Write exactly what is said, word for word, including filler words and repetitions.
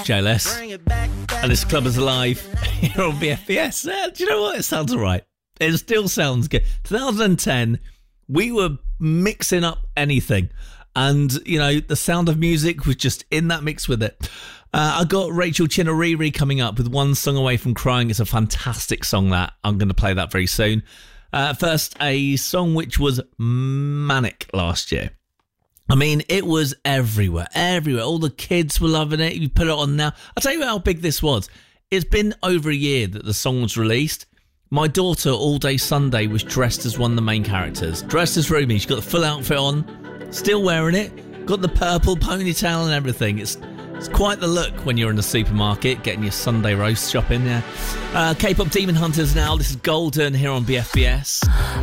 J L S. And this club is alive here on B F B S. Uh, do you know what? It sounds all right. It still sounds good. twenty ten, we were mixing up anything. And, you know, the sound of music was just in that mix with it. Uh, I got Rachel Chinariri coming up with One Song Away from Crying. It's a fantastic song that. I'm going to play that very soon. Uh, first, a song which was manic last year. I mean, it was everywhere, everywhere. All the kids were loving it. You put it on now. I'll tell you how big this was. It's been over a year that the song was released. My daughter, all day Sunday, was dressed as one of the main characters. Dressed as Ruby. She got the full outfit on, still wearing it, got the purple ponytail and everything. It's it's quite the look when you're in the supermarket getting your Sunday roast shopping. Yeah. Uh, K-pop Demon Hunters now. This is Golden here on B F B S.